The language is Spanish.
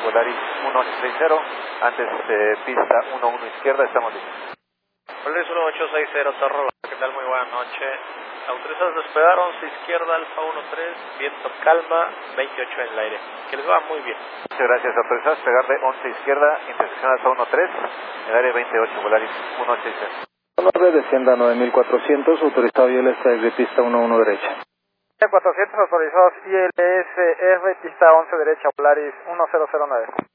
Volaris 1860, antes pista 11 izquierda, estamos listos. Volaris 1860, Torre, ¿qué tal? Muy buena noche. Autorizados a despegar, 11 izquierda, Alfa 13, viento calma, 28 en el aire. Que les va muy bien. Muchas gracias, autorizados a despegar de 11 izquierda, intersección Alfa 13, en el área 28, Volaris 1860. 9, descienda 9400, autorizado ILS de pista 11 derecha. 400 autorizados ILS R, pista 11 derecha, Volaris 1009.